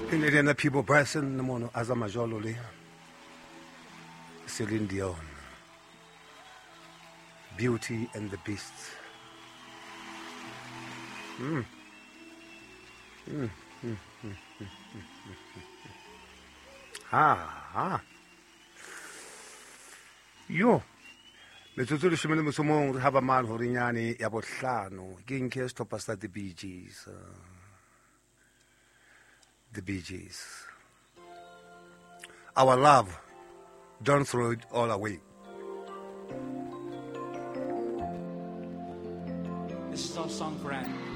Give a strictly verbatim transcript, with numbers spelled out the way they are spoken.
Pinelena People Bryson, Namono Azamajololi, Celine Dion, Beauty and the Beast. Mm. Mm, mm, mm, mm, mm, mm, mm. Ah, ah. Yo. Metsotso le shome le mosomong re ha ba man hore nyane ya bohlano ke nke stop us the Bee Gees. Uh, the Bee Gees. Our love, don't throw it all away. This is our song for Anne.